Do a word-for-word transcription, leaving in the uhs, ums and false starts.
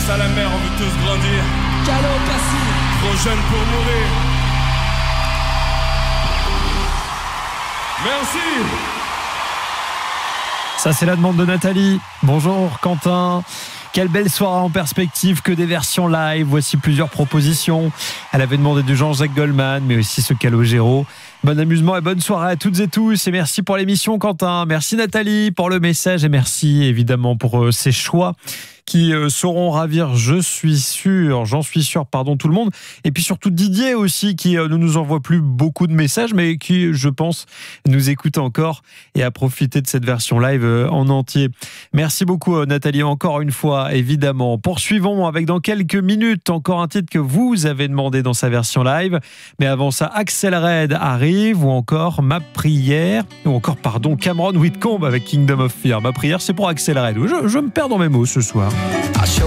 à la mer, on veut tous grandir. Calo Cassis. Trop jeune pour mourir. Merci. Ça, c'est la demande de Nathalie. Bonjour Quentin. Quelle belle soirée en perspective, que des versions live. Voici plusieurs propositions. Elle avait demandé du Jean-Jacques Goldman, mais aussi ce Calogero. Bon amusement et bonne soirée à toutes et tous. Et merci pour l'émission, Quentin. Merci Nathalie pour le message et merci évidemment pour euh, ces choix qui euh, sauront ravir, je suis sûr, j'en suis sûr, pardon, tout le monde. Et puis surtout Didier aussi, qui euh, ne nous envoie plus beaucoup de messages, mais qui, je pense, nous écoute encore et a profité de cette version live euh, en entier. Merci beaucoup, euh, Nathalie, encore une fois, évidemment. Poursuivons avec dans quelques minutes encore un titre que vous avez demandé dans sa version live. Mais avant ça, Axel Red arrive, ou encore Ma Prière, ou encore, pardon, Cameron Whitcomb avec Kingdom of Fear. Ma Prière, c'est pour Axel Red. Je, je me perds dans mes mots ce soir. I show